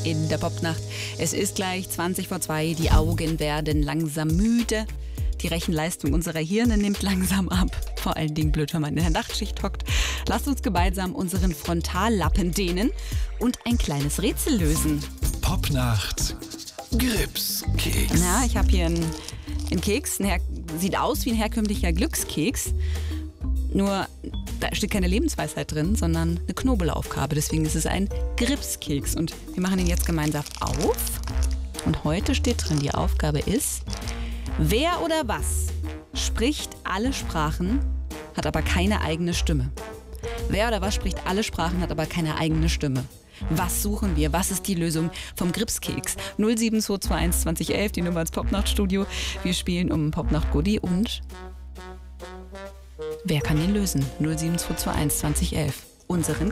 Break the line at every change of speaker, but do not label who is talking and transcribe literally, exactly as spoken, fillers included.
in der Popnacht. Es ist gleich zwanzig vor zwei, die Augen werden langsam müde. Die Rechenleistung unserer Hirne nimmt langsam ab. Vor allen Dingen blöd, wenn man in der Nachtschicht hockt. Lasst uns gemeinsam unseren Frontallappen dehnen und ein kleines Rätsel lösen.
Popnacht, Gripskeks.
Na, ich habe hier einen, einen Keks. Ein Her- sieht aus wie ein herkömmlicher Glückskeks. Nur, da steht keine Lebensweisheit drin, sondern eine Knobelaufgabe. Deswegen ist es ein Gripskeks. Und wir machen ihn jetzt gemeinsam auf. Und heute steht drin, die Aufgabe ist: Wer oder was spricht alle Sprachen, hat aber keine eigene Stimme? Wer oder was spricht alle Sprachen, hat aber keine eigene Stimme? Was suchen wir? Was ist die Lösung vom Gripskeks? null sieben zwei zwei eins zwanzig elf, die Nummer ins Popnachtstudio. Wir spielen um Popnacht-Goodie und wer kann den lösen? null sieben zwei zwei eins zwanzig elf. Unseren